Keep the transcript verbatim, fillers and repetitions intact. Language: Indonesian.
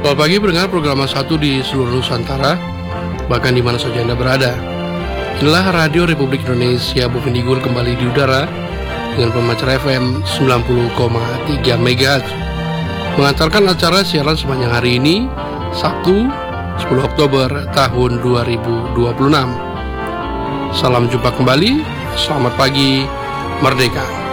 Selamat pagi pendengar program satu di seluruh Nusantara, bahkan di mana saja Anda berada. Inilah Radio Republik Indonesia Bovendigul kembali di udara dengan pemancar F M sembilan puluh koma tiga megahertz, mengantarkan acara siaran sepanjang hari ini, Sabtu sepuluh Oktober tahun dua ribu dua puluh enam. Salam jumpa kembali, selamat pagi, merdeka.